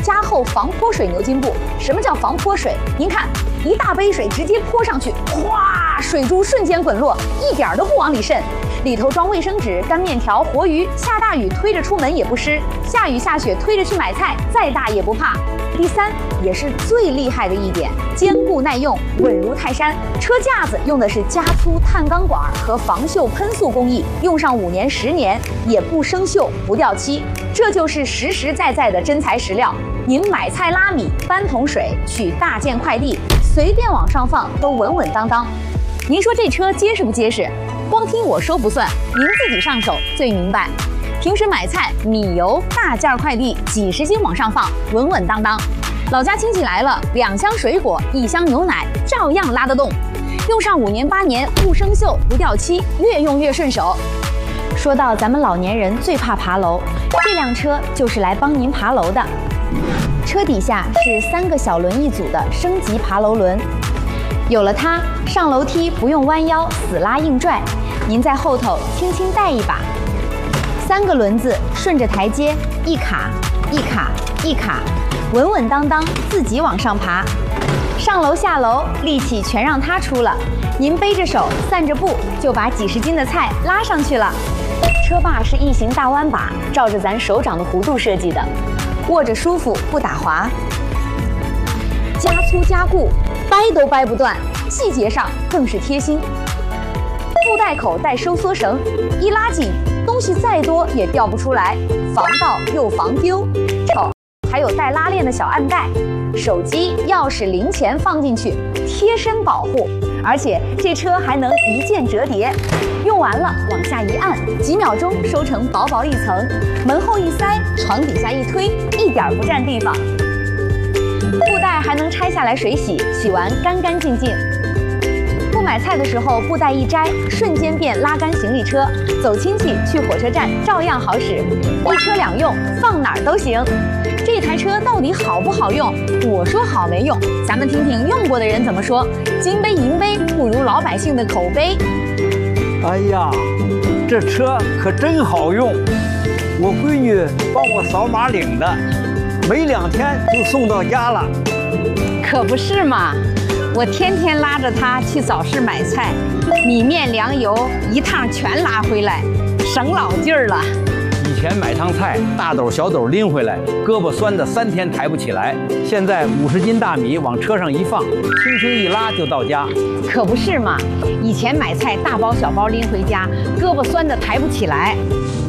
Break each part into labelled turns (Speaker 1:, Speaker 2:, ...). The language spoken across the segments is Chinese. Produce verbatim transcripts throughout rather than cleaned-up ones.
Speaker 1: 加厚防泼水牛津布。什么叫防泼水？您看，一大杯水直接泼上去，哗，水珠瞬间滚落，一点儿都不往里渗。里头装卫生纸、干面条、活鱼，下大雨推着出门也不湿，下雨下雪推着去买菜，再大也不怕。第三，也是最厉害的一点，坚固耐用，稳如泰山。车架子用的是加粗碳钢管和防锈喷塑工艺，用上五年、十年也不生锈、不掉漆，这就是实实在在的真材实料。您买菜拉米、搬桶水、取大件快递，随便往上放都稳稳当当。您说这车结实不结实？光听我说不算，您自己上手最明白。平时买菜、米油、大件快递，几十斤往上放，稳稳当当。老家亲戚来了，两箱水果、一箱牛奶，照样拉得动。用上五年八年，不生锈、不掉漆，越用越顺手。说到咱们老年人最怕爬楼，这辆车就是来帮您爬楼的。车底下是三个小轮一组的升级爬楼轮。有了它，上楼梯不用弯腰死拉硬拽，您在后头轻轻带一把，三个轮子顺着台阶一卡一卡一卡，稳稳当当自己往上爬。上楼下楼力气全让它出了，您背着手散着步就把几十斤的菜拉上去了。车把是异形大弯把，照着咱手掌的弧度设计的，握着舒服不打滑，加粗加固，掰都掰不断，细节上更是贴心。布袋口带收缩绳，一拉紧，东西再多也掉不出来，防盗又防丢。丑，还有带拉链的小暗袋，手机、钥匙、零钱放进去，贴身保护。而且这车还能一键折叠，用完了往下一按，几秒钟收成薄薄一层，门后一塞，床底下一推，一点不占地方。布袋还能拆下来水洗，洗完干干净净。不买菜的时候，布袋一摘，瞬间变拉杆行李车，走亲戚去火车站照样好使，一车两用，放哪儿都行。这台车到底好不好用？我说好没用，咱们听听用过的人怎么说。金杯银杯不如老百姓的口碑。
Speaker 2: 哎呀，这车可真好用，我闺女帮我扫码领的，没两天就送到家了。
Speaker 3: 可不是嘛，我天天拉着她去早市买菜，米面粮油一趟全拉回来，省老劲儿了。
Speaker 4: 以前买趟菜，大斗小斗拎回来，胳膊酸的三天抬不起来。现在五十斤大米往车上一放，轻轻一拉就到家。
Speaker 3: 可不是嘛，以前买菜大包小包拎回家，胳膊酸的抬不起来。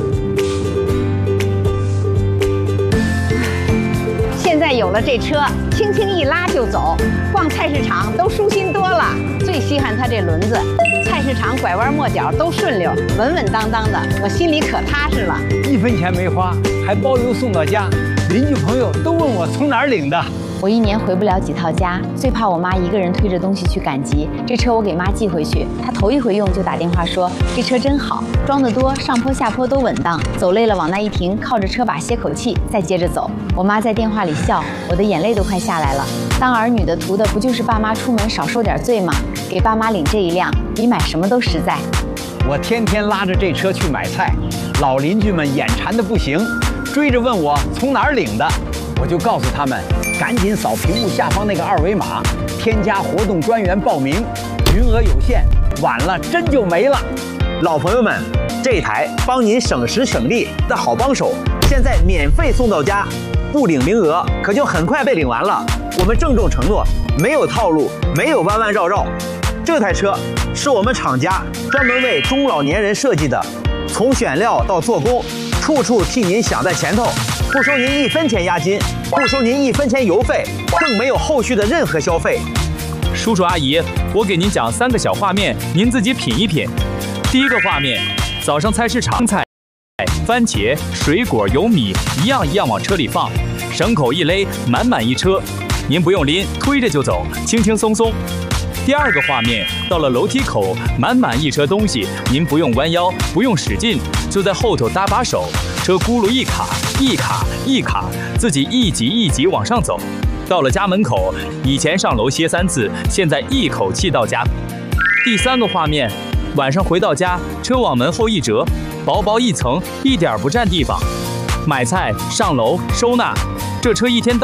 Speaker 3: 现在有了这车，轻轻一拉就走，逛菜市场都舒心多了。最稀罕它这轮子，菜市场拐弯抹角都顺溜，稳稳当当的，我心里可踏实了。
Speaker 4: 一分钱没花，还包邮送到家，邻居朋友都问我从哪儿领的。
Speaker 1: 我一年回不了几趟家，最怕我妈一个人推着东西去赶集。这车我给妈寄回去，她头一回用就打电话说这车真好，装得多，上坡下坡都稳当，走累了往那一停，靠着车把歇口气，再接着走。我妈在电话里笑，我的眼泪都快下来了。当儿女的图的不就是爸妈出门少受点罪吗？给爸妈领这一辆，比买什么都实在。
Speaker 4: 我天天拉着这车去买菜，老邻居们眼馋的不行，追着问我从哪儿领的，我就告诉他们，赶紧扫屏幕下方那个二维码，添加活动专员报名，名额有限，晚了真就没了。
Speaker 5: 老朋友们，这台帮您省时省力的好帮手，现在免费送到家，不领名额可就很快被领完了。我们郑重承诺，没有套路，没有弯弯绕绕。这台车是我们厂家专门为中老年人设计的，从选料到做工，处处替您想在前头，不收您一分钱押金，不收您一分钱邮费，更没有后续的任何消费。
Speaker 6: 叔叔阿姨，我给您讲三个小画面，您自己品一品。第一个画面，早上菜市场菜，番茄、水果、油米一样一样往车里放，绳口一勒，满满一车，您不用拎，推着就走，轻轻松松。第二个画面，到了楼梯口，满满一车东西，您不用弯腰，不用使劲，就在后头搭把手，车轱辘一卡一卡一卡，自己一级一级往上走。到了家门口，以前上楼歇三次，现在一口气到家。第三个画面，晚上回到家，车往门后一折，薄薄一层，一点不占地方。买菜、上楼、收纳，这车一天到